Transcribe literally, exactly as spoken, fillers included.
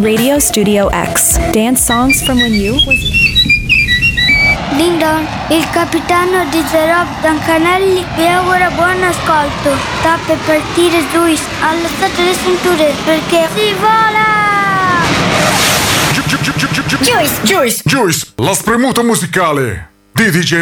Radio Studio X. Dance songs from when you was... Ding dong, il capitano di The Rob Dancanelli vi augura buon ascolto. Sta per partire Juice, allacciate le cinture perché si vola! Juice, Juice, Juice, la spremuta musicale di D J